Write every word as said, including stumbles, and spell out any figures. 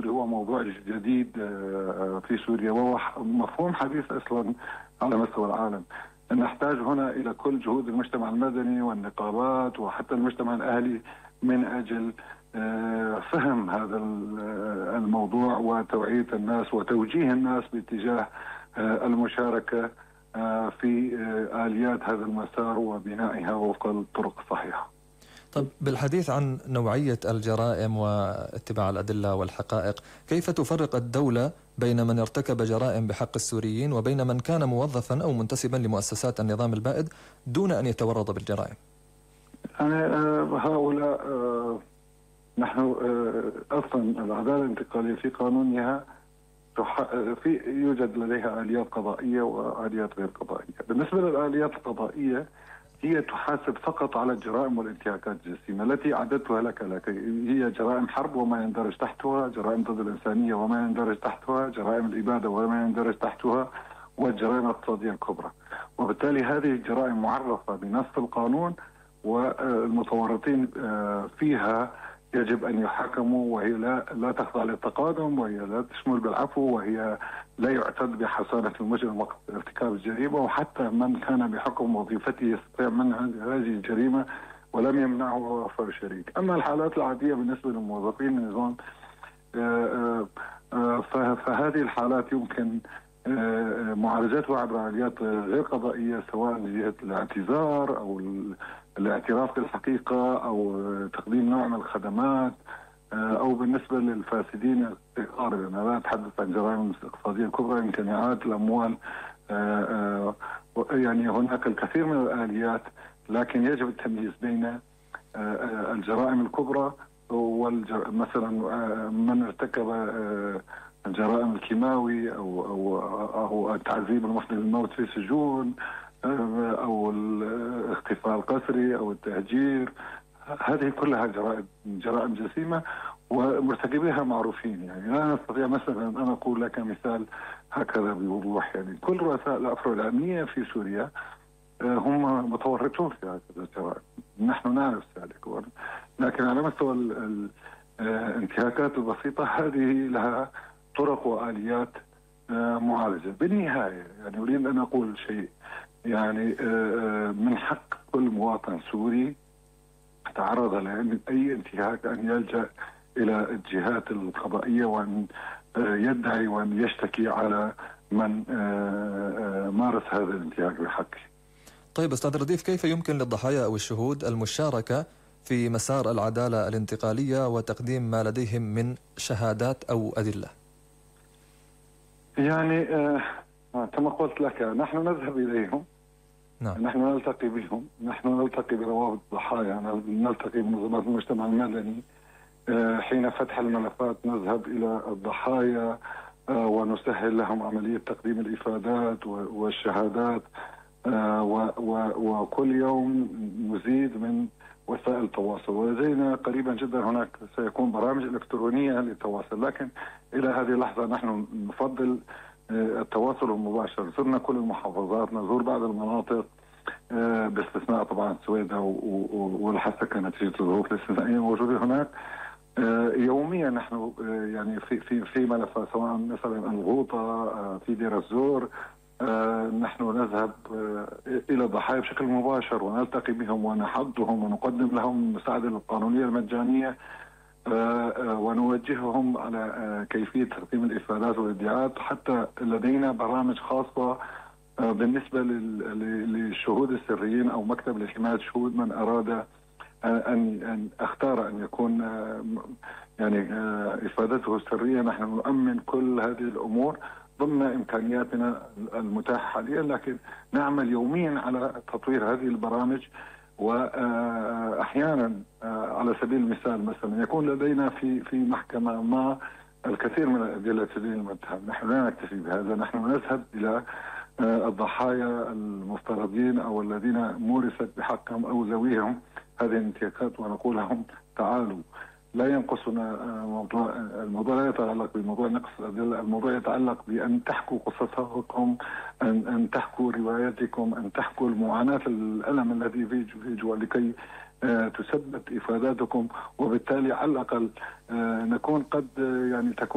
اللي هو موضوع جديد في سوريا، وهو مفهوم حديث أصلا على مستوى العالم. نحتاج هنا إلى كل جهود المجتمع المدني والنقابات وحتى المجتمع الأهلي من أجل فهم هذا الموضوع وتوعية الناس وتوجيه الناس باتجاه المشاركة في آليات هذا المسار وبنائها وفق الطرق الصحيحة. طب بالحديث عن نوعية الجرائم واتباع الأدلة والحقائق، كيف تفرق الدولة بين من ارتكب جرائم بحق السوريين وبين من كان موظفا أو منتسبا لمؤسسات النظام البائد دون أن يتورط بالجرائم؟ يعني هؤلاء نحن أصلا العدالة الانتقالية في قانونها في يوجد لديها آليات قضائية وآليات غير قضائية. بالنسبة للآليات القضائية هي تحاسب فقط على الجرائم والانتهاكات الجسيمة التي أعددتها لك لك هي جرائم حرب وما يندرج تحتها، جرائم ضد الإنسانية وما يندرج تحتها، جرائم الإبادة وما يندرج تحتها، والجرائم الاقتصادية الكبرى. وبالتالي هذه الجرائم معرفة بنص القانون، والمتورطين فيها يجب أن يحاكموا، وهي لا لا تخضع للتقادم، وهي لا تشمل بالعفو، وهي لا يعتد بحصانة المجرم وقت ارتكاب الجريمة، وحتى من كان بحكم وظيفته يستطيع منع هذه الجريمة ولم يمنعه وفر شريك. أما الحالات العادية بالنسبة للموظفين النظام فهذه الحالات يمكن معالجتها عبر آليات غير قضائية، سواء من جهة الاعتذار أو الاعتراف بالحقيقة أو تقديم نوع من الخدمات، أو بالنسبة للفاسدين الاستقرار. أنا لا أتحدث عن جرائم الاقتصادية الكبرى، إمكانيات الأموال، يعني هناك الكثير من الآليات، لكن يجب التمييز بين الجرائم الكبرى مثلا من ارتكب الجرائم الكيماوي أو أو أو التعذيب المفضي للموت في سجون، أو الاختفاء القسري أو التهجير. هذه كلها جرائم جرائم جسيمة ومرتكبيها معروفين. يعني لا نستطيع مثلا أن أقول لك مثال هكذا بوضوح. يعني كل رؤساء الأفرع الأمنية في سوريا هم متورطون في هذه الجرائم، نحن نعرف ذلك. لكن على مستوى الانتهاكات البسيطة هذه لها طرق وآليات معالجة. بالنهاية يعني أريد أن أقول شيء، يعني من حق كل مواطن سوري تعرض لأي انتهاك أن يلجأ إلى الجهات القضائية وأن يدعي وأن يشتكي على من مارس هذا الانتهاك بحقه. طيب أستاذ رديف، كيف يمكن للضحايا أو الشهود المشاركة في مسار العدالة الانتقالية وتقديم ما لديهم من شهادات أو أدلة؟ يعني آه كما قلت لك نحن نذهب إليهم، نعم. نحن نلتقي بهم، نحن نلتقي بروابط الضحايا، نلتقي بمنظمات المجتمع المدني. آه حين فتح الملفات نذهب إلى الضحايا آه ونسهل لهم عملية تقديم الإفادات والشهادات، آه وكل يوم نزيد من وسائل التواصل. ولدينا قريبا جدا هناك سيكون برامج إلكترونية للتواصل، لكن إلى هذه اللحظة نحن نفضل التواصل المباشر. زرنا كل المحافظات، نزور بعض المناطق باستثناء طبعا السويدة والحسكة نتيجة الظروف الاستثنائية الموجودة هناك. يوميا نحن يعني في في في ملفات، سواء مثلا الغوطة في دير الزور، نحن نذهب إلى الضحايا بشكل مباشر ونلتقي بهم ونحضهم ونقدم لهم المساعدة القانونية المجانية، ونوجههم على كيفية تقديم الإفادات والادعاءات. حتى لدينا برامج خاصة بالنسبة للشهود السريين أو مكتب لحماية الشهود، من أراد أن أن اختار أن يكون يعني إفادته سرية. نحن نؤمن كل هذه الأمور ضمن إمكانياتنا المتاحة حاليا، لكن نعمل يوميا على تطوير هذه البرامج. وأحيانا على سبيل المثال مثلا يكون لدينا في في محكمة ما الكثير من الأدلة تدين المتهم، نحن لا نكتفي بهذا، نحن نذهب إلى الضحايا المفترضين أو الذين مورست بحقهم أو ذويهم هذه الانتهاكات ونقول لهم تعالوا. لا ينقصنا موضوع، الموضوع لا يتعلق بموضوع نقص الأدلة، الموضوع يتعلق بأن تحكوا قصصكم، أن أن تحكوا رواياتكم، أن تحكوا المعاناة الألم الذي في جوا لكي تثبت إفاداتكم، وبالتالي على الأقل نكون قد يعني تكون